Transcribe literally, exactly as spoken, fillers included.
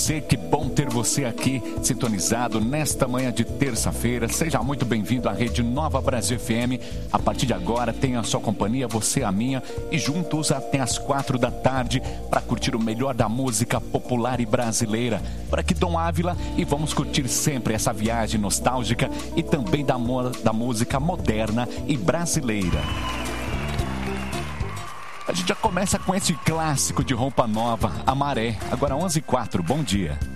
Que bom ter você aqui sintonizado nesta manhã de terça-feira. Seja muito bem-vindo à Rede Nova Brasil F M. A partir de agora, tenha a sua companhia, você a minha, e juntos até às quatro da tarde para curtir o melhor da música popular e brasileira. Por aqui, Dom Ávila, e vamos curtir sempre essa viagem nostálgica e também da, da música moderna e brasileira. A gente já começa com esse clássico de Roupa Nova, A Maré. Agora onze e quatro, bom dia.